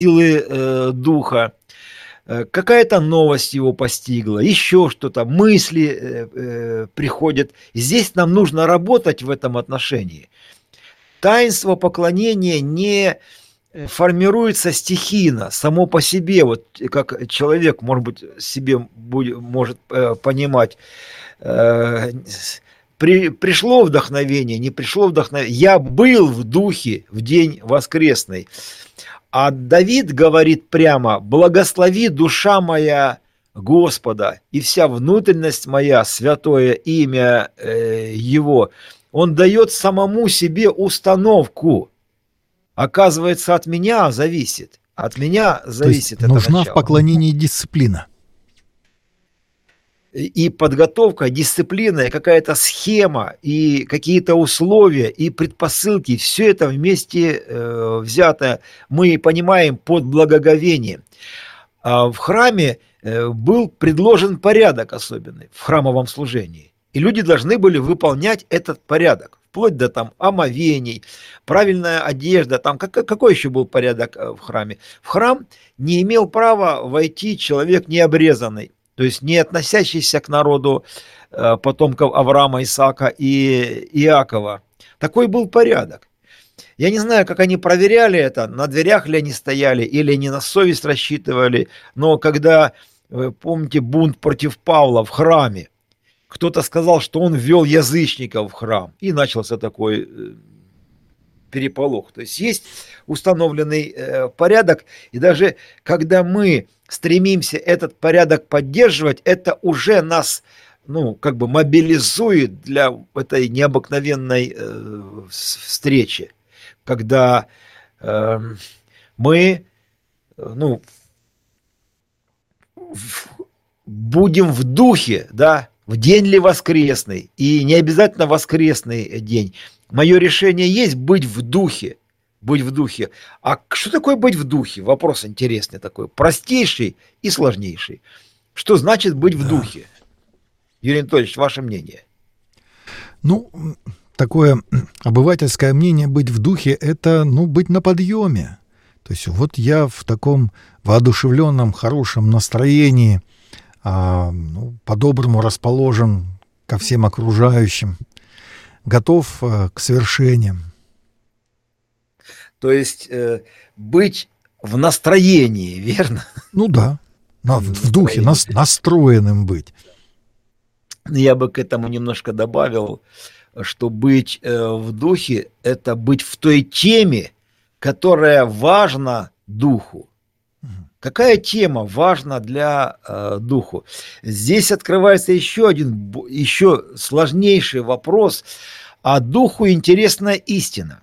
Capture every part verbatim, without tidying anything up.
силы э, духа, э, какая-то новость его постигла, еще что-то, мысли э, э, приходят. Здесь нам нужно работать в этом отношении. Таинство поклонения не формируется стихийно, само по себе, вот как человек, может быть, себе будет, может э, понимать, э, при, пришло вдохновение, не пришло вдохновение. Я был в духе в день воскресный. А Давид говорит прямо: благослови душа моя Господа, и вся внутренность моя, святое имя э, Его. Он дает самому себе установку. Оказывается, от меня зависит. От меня зависит это начало. Нужна в поклонении дисциплина. И подготовка, дисциплина, и какая-то схема, и какие-то условия, и предпосылки, все это вместе э, взято, мы понимаем под благоговением. А в храме э, был предложен порядок особенный в храмовом служении, и люди должны были выполнять этот порядок, вплоть до там омовений, правильная одежда, там как, какой еще был порядок в храме? В храм не имел права войти человек необрезанный, то есть не относящийся к народу э, потомков Авраама, Исаака и Иакова. Такой был порядок. Я не знаю, как они проверяли это, на дверях ли они стояли или они на совесть рассчитывали, но когда, вы помните, бунт против Павла в храме, кто-то сказал, что он ввел язычников в храм, и начался такой э, переполох. То есть есть установленный э, порядок, и даже когда мы стремимся этот порядок поддерживать, это уже нас, ну, как бы мобилизует для этой необыкновенной э, встречи, когда э, мы, ну, в, будем в духе, да, в день ли воскресный, и не обязательно воскресный день. Мое решение есть быть в духе. Быть в духе. А что такое быть в духе? Вопрос интересный такой. Простейший и сложнейший. Что значит быть в духе? Юрий Анатольевич, ваше мнение? Ну, такое обывательское мнение быть в духе — это, ну, быть на подъеме. То есть вот я в таком воодушевленном, хорошем настроении, а, ну, по-доброму расположен ко всем окружающим, готов а, к свершениям. То есть э, быть в настроении, верно? Ну да, на, в духе, нас, настроенным быть. Я бы к этому немножко добавил, что быть э, в духе – это быть в той теме, которая важна духу. Какая тема важна для э, духу? Здесь открывается еще один, еще сложнейший вопрос, а духу интересна истина.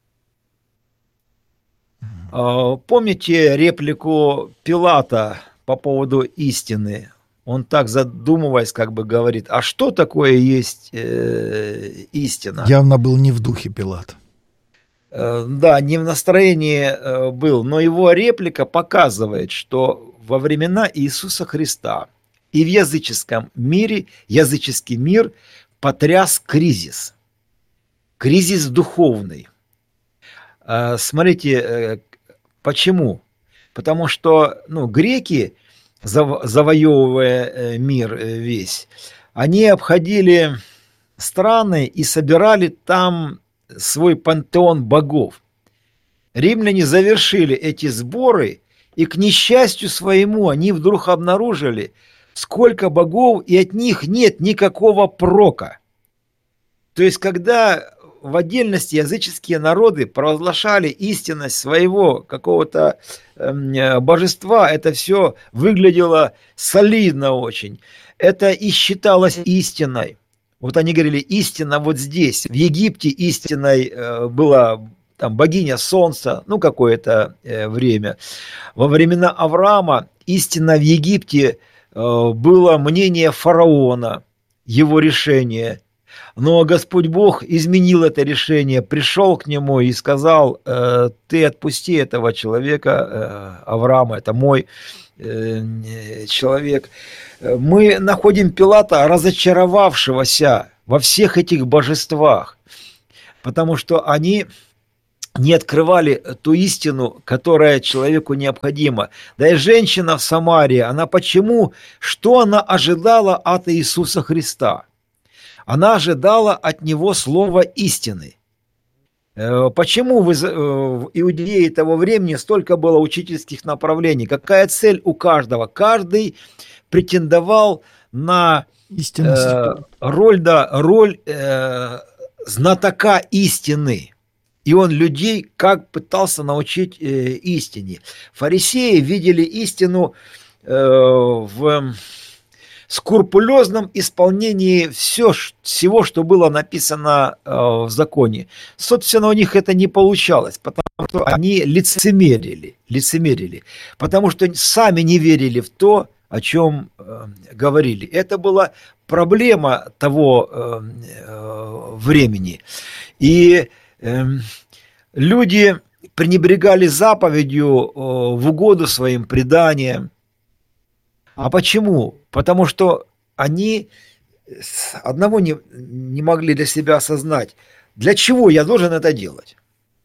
Помните реплику Пилата по поводу истины? Он так задумываясь, как бы говорит: а что такое есть э, истина? Явно был не в духе Пилат. Э, да, не в настроении э, был, но его реплика показывает, что во времена Иисуса Христа и в языческом мире, языческий мир потряс кризис. Кризис духовный. Э, смотрите, э, почему? Потому что, ну, греки, завоевывая мир весь, они обходили страны и собирали там свой пантеон богов. Римляне завершили эти сборы, и к несчастью своему они вдруг обнаружили, сколько богов, и от них нет никакого прока. То есть, когда в отдельности языческие народы провозглашали истинность своего какого-то э, божества, это все выглядело солидно очень. Это и считалось истиной. Вот они говорили: истина вот здесь. В Египте истиной э, была там богиня солнца, ну, какое-то э, время. Во времена Авраама истина в Египте э, было мнение фараона, его решение. Но Господь Бог изменил это решение, пришел к нему и сказал: э, ты отпусти этого человека, э, Авраама, это мой э, человек. Мы находим Пилата, разочаровавшегося во всех этих божествах, потому что они не открывали ту истину, которая человеку необходима. Да и женщина в Самарии, она почему, что она ожидала от Иисуса Христа? Она ожидала от Него слова истины. Почему в Иудее того времени столько было учительских направлений? Какая цель у каждого? Каждый претендовал на э, роль, да, роль э, знатока истины. И он людей как пытался научить э, истине. Фарисеи видели истину э, в скрупулезном исполнении все, всего, что было написано э, в законе. Собственно, у них это не получалось, потому что они лицемерили, лицемерили, потому что сами не верили в то, о чем э, говорили. Это была проблема того э, э, времени. И э, люди пренебрегали заповедью э, в угоду своим преданиям. А почему? Потому что они одного не, не могли для себя осознать, для чего я должен это делать.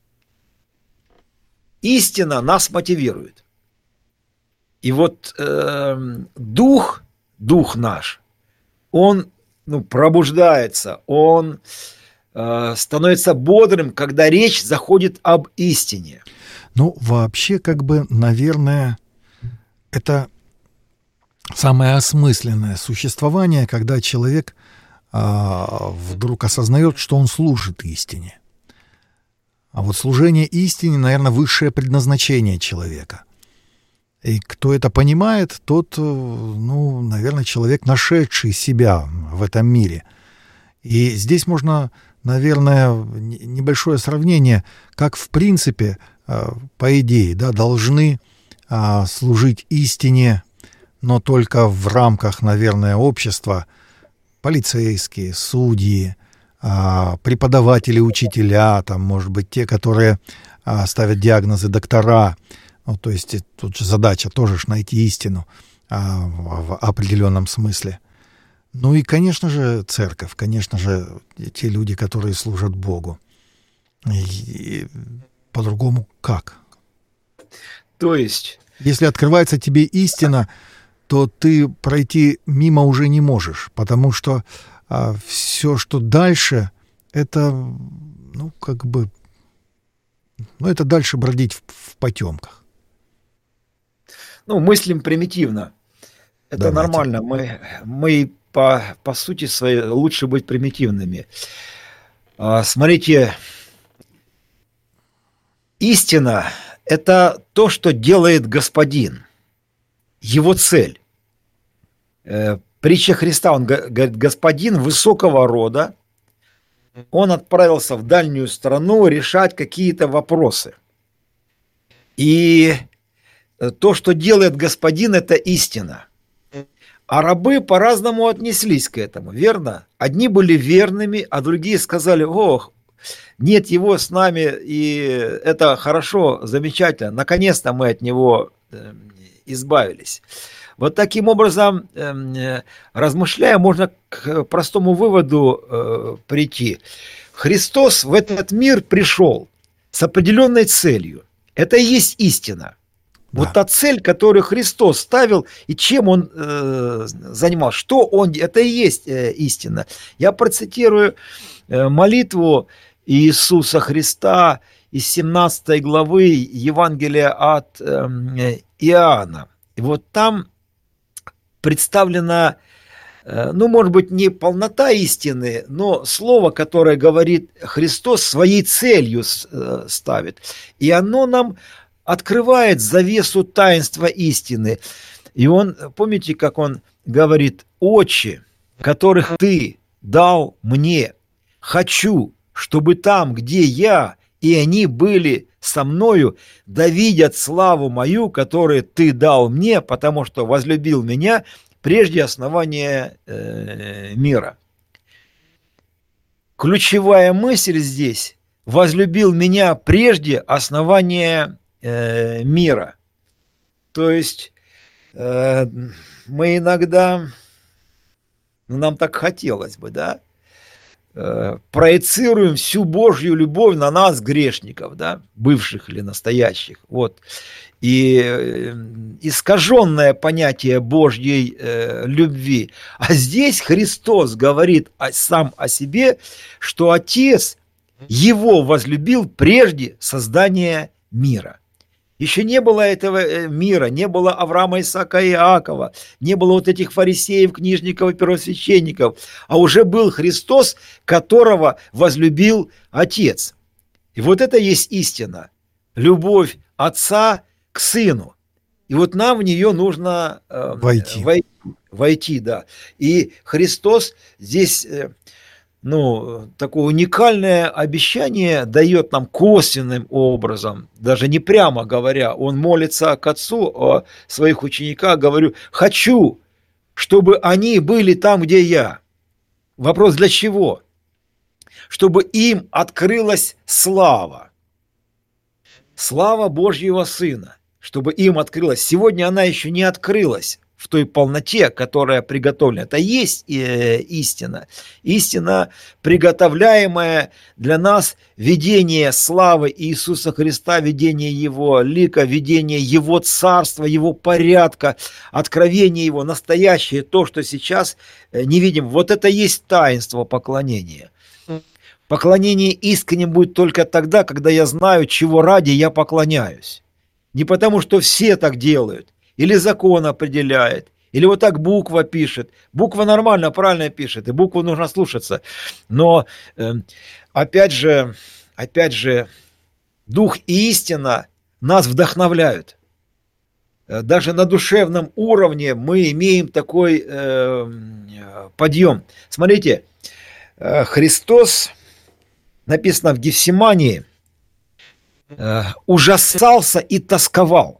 Истина нас мотивирует. И вот э, дух, дух наш, он ну, пробуждается, он э, становится бодрым, когда речь заходит об истине. Ну, вообще, как бы, наверное, это самое осмысленное существование, когда человек а, вдруг осознает, что он служит истине. А вот служение истине, наверное, высшее предназначение человека. И кто это понимает, тот, ну, наверное, человек, нашедший себя в этом мире. И здесь можно, наверное, небольшое сравнение, как в принципе, по идее, да, должны служить истине, но только в рамках, наверное, общества полицейские, судьи, преподаватели, учителя, там, может быть, те, которые ставят диагнозы, доктора. Ну, то есть тут же задача тоже ж найти истину в определенном смысле. Ну и, конечно же, церковь, конечно же, те люди, которые служат Богу. И по-другому как? То есть... Если открывается тебе истина, то ты пройти мимо уже не можешь, потому что а, все, что дальше, это, ну, как бы, ну, это дальше бродить в, в потемках. Ну, мыслим примитивно. Это Давайте. Нормально. Мы, мы по, по сути своей лучше быть примитивными. А, смотрите, истина – это то, что делает Господин. Его цель. Притча Христа, он говорит, господин высокого рода, он отправился в дальнюю страну решать какие-то вопросы. И то, что делает господин, это истина. А рабы по-разному отнеслись к этому, верно? Одни были верными, а другие сказали, ох, нет его с нами, и это хорошо, замечательно, наконец-то мы от него избавились. Вот таким образом, размышляя, можно к простому выводу прийти. Христос в этот мир пришел с определенной целью. Это и есть истина. Да. Вот та цель, которую Христос ставил, и чем Он занимался, что Он, это и есть истина. Я процитирую молитву Иисуса Христа из семнадцатой главы Евангелия от Иоанна. И вот там представлена, ну, может быть, не полнота истины, но слово, которое говорит Христос, своей целью ставит. И оно нам открывает завесу таинства истины. И он, помните, как он говорит, «Отче, которых ты дал мне, хочу, чтобы там, где я, и они были со мною, да видят славу мою, которую ты дал мне, потому что возлюбил меня прежде основания э, мира». Ключевая мысль здесь – возлюбил меня прежде основания э, мира. То есть э, мы иногда, ну, нам так хотелось бы, да, э, проецируем всю Божью любовь на нас, грешников, да, бывших или настоящих. Вот. И э, искаженное понятие Божьей э, любви. А здесь Христос говорит о, сам о себе, что Отец Его возлюбил прежде создания мира. Еще не было этого мира, не было Авраама, Исаака и Иакова, не было вот этих фарисеев, книжников и первосвященников, а уже был Христос, которого возлюбил Отец. И вот это есть истина. Любовь Отца к Сыну. И вот нам в нее нужно э, войти. войти. Войти, да. И Христос здесь... Э, ну, такое уникальное обещание дает нам косвенным образом, даже не прямо говоря. Он молится к Отцу о своих учениках, говорю, хочу, чтобы они были там, где я. Вопрос для чего? Чтобы им открылась слава. Слава Божьего Сына. Чтобы им открылась. Сегодня она еще не открылась в той полноте, которая приготовлена. Это есть э, истина. Истина, приготовляемая для нас, видение славы Иисуса Христа, видение Его лика, видение Его царства, Его порядка, откровение Его, настоящее, то, что сейчас э, не видим. Вот это есть таинство поклонения. Поклонение искренним будет только тогда, когда я знаю, чего ради я поклоняюсь. Не потому, что все так делают, или закон определяет, или вот так буква пишет. Буква нормально, правильно пишет, и букву нужно слушаться. Но э, опять же, опять же, дух и истина нас вдохновляют. Даже на душевном уровне мы имеем такой э, подъем. Смотрите, э, Христос, написано в Гефсимании, э, ужасался и тосковал.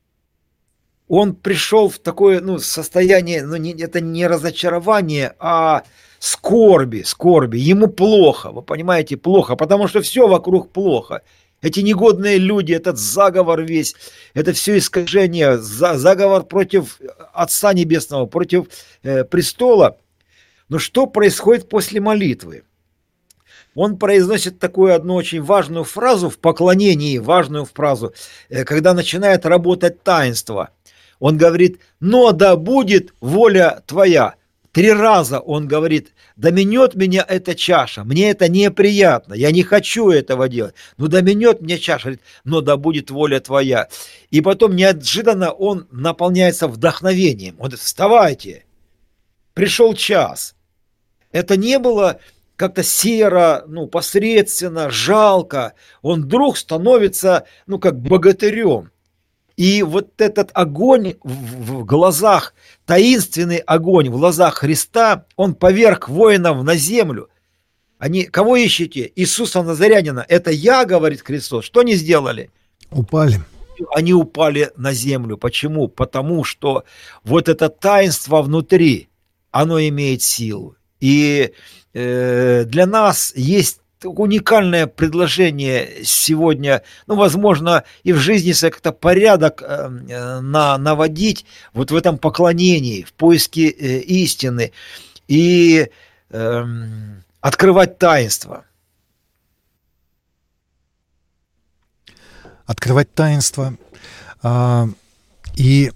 Он пришел в такое ну, состояние, ну, не, это не разочарование, а скорби, скорби. Ему плохо, вы понимаете, плохо, потому что все вокруг плохо. Эти негодные люди, этот заговор весь, это все искажение, за, заговор против Отца Небесного, против э, престола. Но что происходит после молитвы? Он произносит такую одну очень важную фразу в поклонении, важную фразу, э, когда начинает работать таинство. Он говорит, но да будет воля твоя. Три раза он говорит, да минет меня эта чаша, мне это неприятно, я не хочу этого делать, но да минет мне чаша, говорит, но да будет воля твоя. И потом неожиданно он наполняется вдохновением. Он говорит, вставайте, пришел час. Это не было как-то серо, ну, посредственно, жалко. Он вдруг становится, ну, как богатырем. И вот этот огонь в глазах, таинственный огонь в глазах Христа, он поверг воинов на землю. Они, кого ищете? Иисуса Назарянина. Это я, говорит Христос. Что они сделали? Упали. Они упали на землю. Почему? Потому что вот это таинство внутри, оно имеет силу. И э, для нас есть уникальное предложение сегодня, ну, возможно, и в жизни как-то порядок э, на, наводить вот в этом поклонении, в поиске э, истины и э, открывать таинство. Открывать таинство а, и,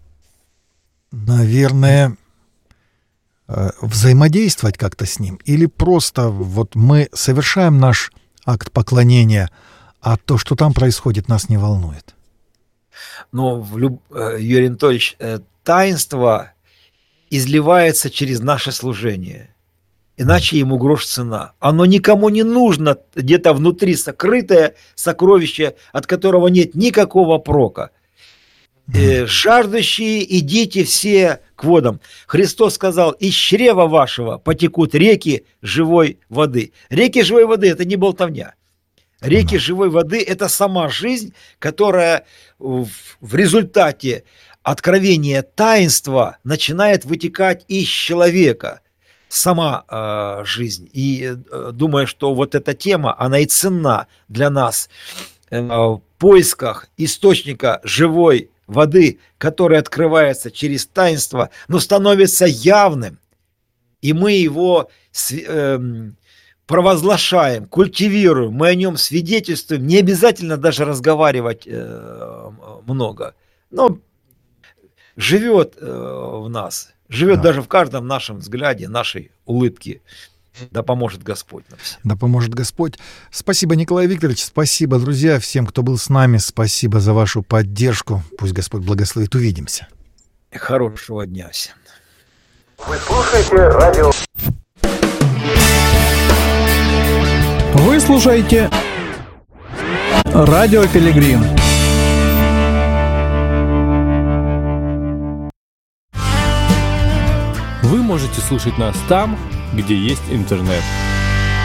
наверное, взаимодействовать как-то с ним, или просто вот мы совершаем наш акт поклонения, а то, что там происходит, нас не волнует. Но, Юрий Анатольевич, таинство изливается через наше служение, иначе ему грош цена. Оно никому не нужно, где-то внутри сокрытое сокровище, от которого нет никакого прока. Э, жаждущие, идите все к водам. Христос сказал, из чрева вашего потекут реки живой воды. Реки живой воды – это не болтовня. Реки живой воды – это сама жизнь, которая в, в результате откровения таинства начинает вытекать из человека. Сама э, жизнь. И э, думаю, что вот эта тема, она и ценна для нас э, в поисках источника живой воды, который открывается через таинство, но становится явным, и мы его э, провозглашаем, культивируем, мы о нем свидетельствуем, не обязательно даже разговаривать э, много, но живет э, в нас, живет да. даже в каждом нашем взгляде, нашей улыбке. Да поможет Господь нам всем. Да поможет Господь. Спасибо, Николай Викторович, спасибо, друзья, всем, кто был с нами, спасибо за вашу поддержку. Пусть Господь благословит. Увидимся. Хорошего дня всем. Вы слушаете радио. Вы слушаете Радио Пилигрим. Вы можете слушать нас там, где есть интернет.